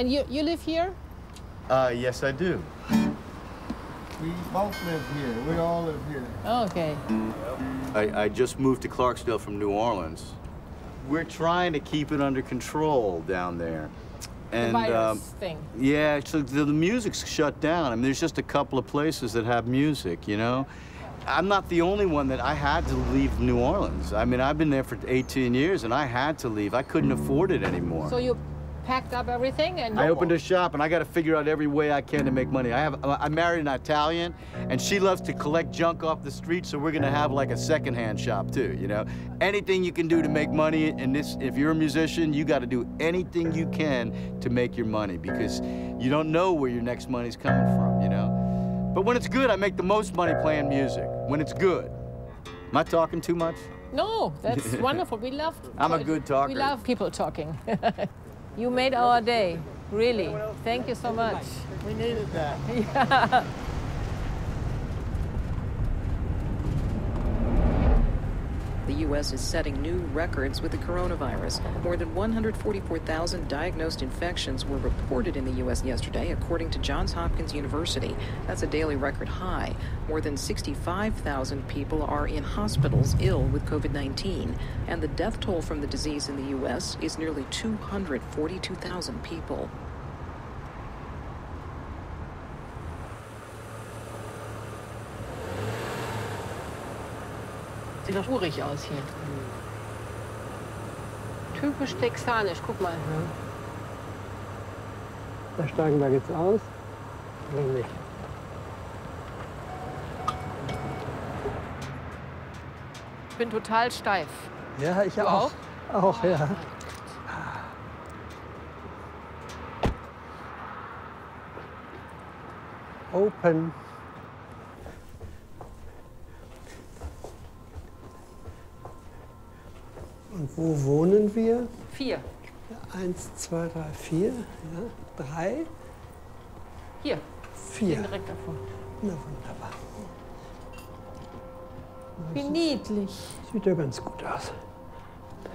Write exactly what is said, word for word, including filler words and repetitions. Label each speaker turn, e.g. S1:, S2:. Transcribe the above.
S1: And you, you live here?
S2: Uh, yes, I do.
S3: We both live here. We all live here.
S1: Okay.
S2: I, I just moved to Clarksdale from New Orleans. We're trying to keep it under control down there. And,
S1: the virus
S2: um,
S1: thing.
S2: Yeah, so the, the music's shut down. I mean, there's just a couple of places that have music, you know? I'm not the only one that I had to leave New Orleans. I mean, I've been there for eighteen years, and I had to leave. I couldn't afford it anymore.
S1: So you packed up everything and...
S2: I opened a shop, and I got to figure out every way I can to make money. I have, I married an Italian, and she loves to collect junk off the street, so we're going to have like a secondhand shop too, you know? Anything you can do to make money, and this, if you're a musician, you got to do anything you can to make your money, because you don't know where your next money's coming from, you know? But when it's good, I make the most money playing music. When it's good. Am I talking too much?
S1: No, that's wonderful. We love...
S2: I'm a good talker.
S1: We love people talking. You made our day, really. Thank you so much.
S3: We needed that.
S1: Yeah.
S4: The U S is setting new records with the coronavirus. More than one hundred forty-four thousand diagnosed infections were reported in the U S yesterday, according to Johns Hopkins University. That's a daily record high. More than sixty-five thousand people are in hospitals ill with COVID nineteen, and the death toll from the disease in the U S is nearly two hundred forty-two thousand people.
S1: Sieht doch urig aus hier. Typisch texanisch, guck mal.
S5: Ja. Da steigen wir jetzt aus. Oder nicht?
S1: Ich bin total steif.
S5: Ja, ich
S1: Du
S5: auch.
S1: auch?
S5: Auch, ja. Open. Und wo wohnen wir?
S1: Vier.
S5: Ja, eins, zwei, drei, vier. Ja, drei,
S1: Hier.
S5: vier.
S1: Direkt davor.
S5: Na wunderbar.
S1: Wie niedlich.
S5: Sieht ja ganz gut aus.